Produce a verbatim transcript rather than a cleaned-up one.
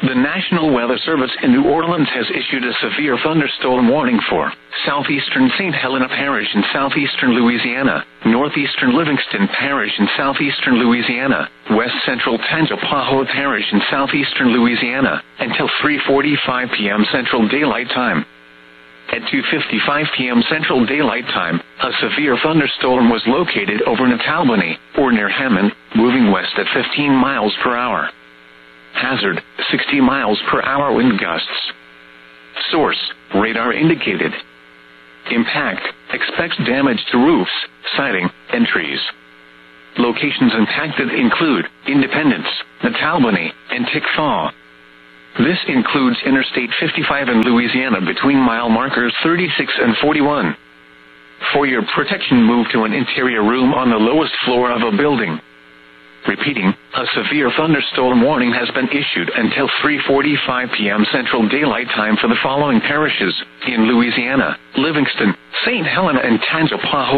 The National Weather Service in New Orleans has issued a severe thunderstorm warning for southeastern Saint Helena Parish in southeastern Louisiana, northeastern Livingston Parish in southeastern Louisiana, west central Tangipahoa Parish in southeastern Louisiana, until three forty-five p m Central Daylight Time. At two fifty-five p m Central Daylight Time, a severe thunderstorm was located over Natalbany, or near Hammond, moving west at fifteen miles per hour. Hazard, sixty miles per hour wind gusts. Source, radar indicated. Impact, expects damage to roofs, siding, and trees. Locations impacted include Independence, Natalbany, and Tickfaw. This includes Interstate fifty-five in Louisiana between mile markers thirty-six and forty-one. For your protection, move to an interior room on the lowest floor of a building. Repeating, a severe thunderstorm warning has been issued until three forty-five p m Central Daylight Time for the following parishes in Louisiana: Livingston, Saint Helena, and Tangipahoa.